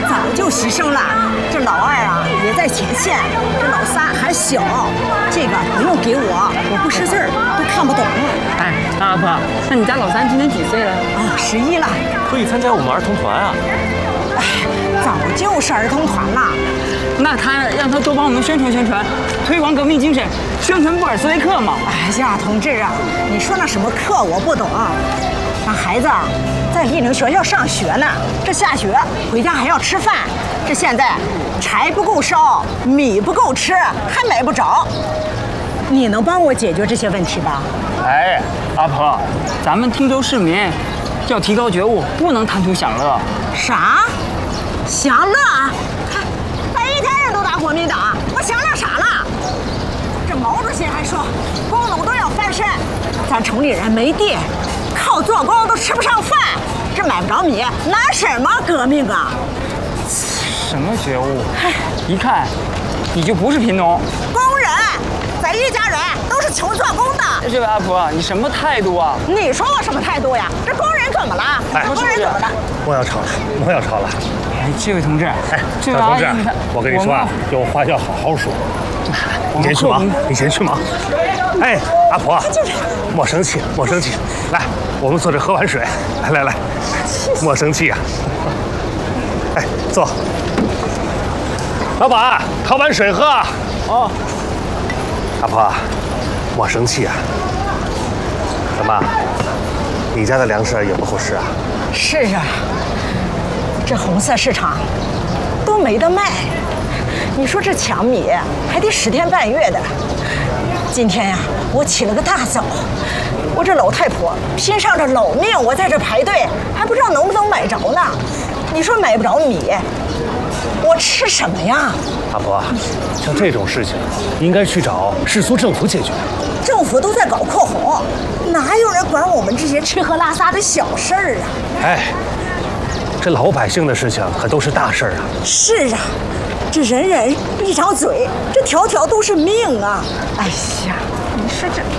早就牺牲了。这老二啊也在前线，这老三还小，这个不用给我不识字儿，都看不懂。 哎，阿婆，那你家老三今年几岁了？ 啊，11了。 可以参加我们儿童团啊。 哎，早就是儿童团了。 那让他多帮我们宣传宣传，推广革命精神，宣传布尔什维克嘛。 哎呀，同志啊，你说那什么课我不懂，那孩子在丽宁学校上学呢，这下学回家还要吃饭，这现在柴不够烧，米不够吃，还买不着。你能帮我解决这些问题吧？ 哎，阿婆，咱们汀州市民要提高觉悟，不能贪图享乐。 啥？享乐？咱一家人都打国民党，我享乐啥了？这毛主席还说，工农都要翻身，咱城里人没地，靠做工都吃不上饭，这买不着米，拿什么革命啊？ 什么觉悟？一看你就不是贫农。 工人，咱一家人都是穷做工的。 这位阿婆，你什么态度啊？ 你说我什么态度呀？这工人怎么了？这工人怎么了？ 莫要吵了，莫要吵了。 哎，这位同志， 哎， 这位同志，我跟你说啊，有话要好好说。你先去忙，你先去忙。哎，阿婆，莫生气，莫生气。来，我们坐这喝碗水。来，莫生气啊。哎，坐。老板，讨碗水喝。 哦。 阿婆，莫生气啊。怎么，你家的粮食也不够吃啊？ 是啊，这红色市场都没得卖。你说这抢米还得10天半月的。今天呀，我起了个大早，我这老太婆拼上这老命，我在这排队，还不知道能不能买着呢。你说买不着米，我吃什么呀？ 阿婆，像这种事情，应该去找市苏政府解决。 政府都在搞扩红，哪有人管我们这些吃喝拉撒的小事儿啊？ 哎，这老百姓的事情可都是大事儿啊。 是啊，这人人一张嘴，这条条都是命啊！哎呀，你说这……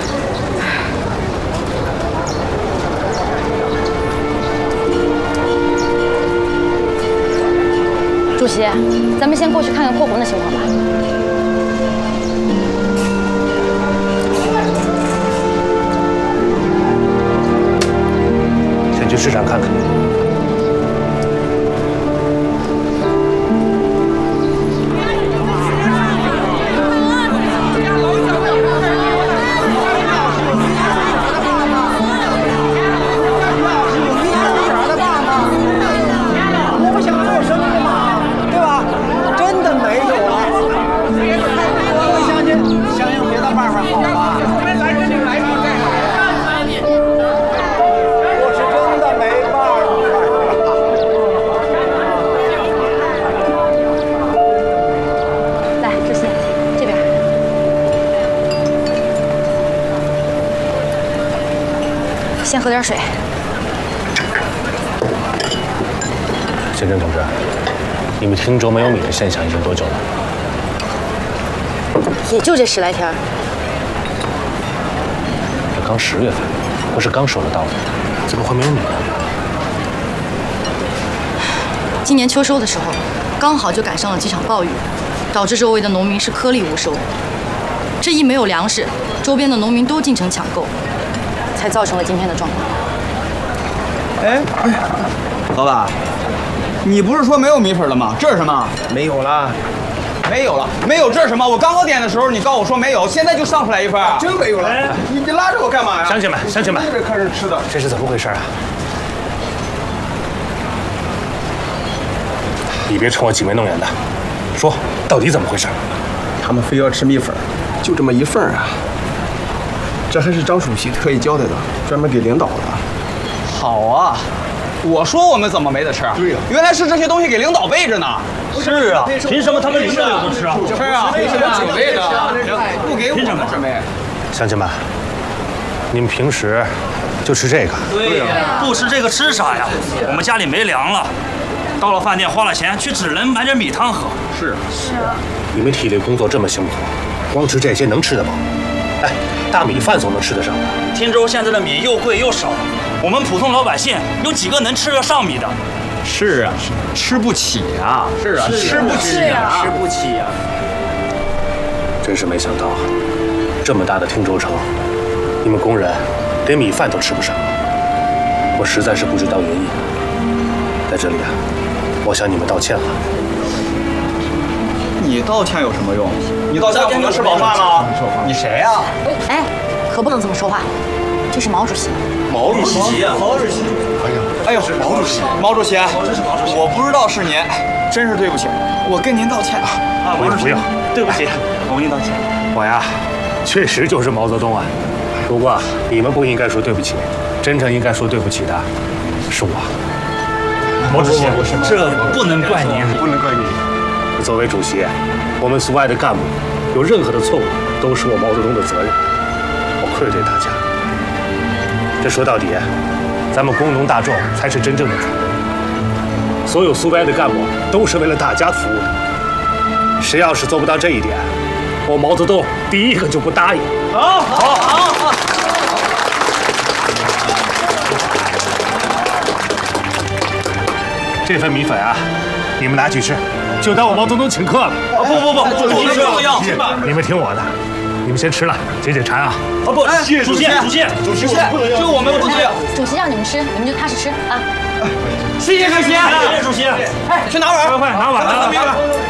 主席，咱们先过去看看扩红的情况吧。 先去市场看看。 先喝点水。 先生同志，你们汀州没有米的现象已经多久了？ 也就这10来天。 这刚10月份，不是刚收了稻子，怎么会没有米呢？ 今年秋收的时候，刚好就赶上了几场暴雨，导致周围的农民是颗粒无收。这一没有粮食，周边的农民都进城抢购，才造成了今天的状况。 哎，老板，你不是说没有米粉了吗？这是什么？ 没有了， 没有了，没有这是什么？我刚刚点的时候你告诉我说没有，现在就上出来一份。 真没有了！你拉着我干嘛呀？ 乡亲们，乡亲们， 这开始吃的， 这是怎么回事啊？你别冲我挤眉弄眼的，说到底怎么回事？ 他们非要吃米粉，就这么一份啊。这还是张主席特意交代的，专门给领导的。 好啊，我说我们怎么没得吃？ 对呀， 原来是这些东西给领导备着呢。 是啊，凭什么他们领导就不吃啊？ 是啊，凭什么准备的？不给我们准备。 乡亲们，你们平时就吃这个？ 对呀，不吃这个吃啥呀？我们家里没粮了，到了饭店花了钱，却只能买点米汤喝。 是啊， 你们体力工作这么辛苦，光吃这些能吃得饱？哎，大米饭总能吃得上。 汀州现在的米又贵又少，我们普通老百姓有几个能吃得上米的？ 是啊，吃不起啊！是啊，吃不起啊！ 吃不起呀！ 真是没想到，这么大的汀州城，你们工人连米饭都吃不上，我实在是不知道原因。在这里啊，我向你们道歉了。 你道歉有什么用？你道歉我能吃饱饭吗？你谁呀？ 哎，可不能这么说话，这是毛主席。 毛主席呀，毛主席。哎呦，毛主席，毛主席，我不知道是您，真是对不起，我跟您道歉啊。 不用， 对不起，我跟你道歉。 我呀，确实就是毛泽东啊。不过你们不应该说对不起，真正应该说对不起的是我。 毛主席，这不能怪您， 不能怪你。 作为主席，我们苏爱的干部有任何的错误，都是我毛泽东的责任。我愧对大家。这说到底，咱们工农大众才是真正的主人。所有苏维埃的干部都是为了大家服务的。谁要是做不到这一点，我毛泽东第一个就不答应。好。这份米粉啊，你们拿去吃，就当我毛泽东请客了。 不，主席不要， 你们听我的，你们先吃了解解馋啊。 不，主席， 这我们不对。 主席让你们吃，你们就踏实吃啊。 谢谢主席。 谢谢主席。 去拿碗， 快拿碗了。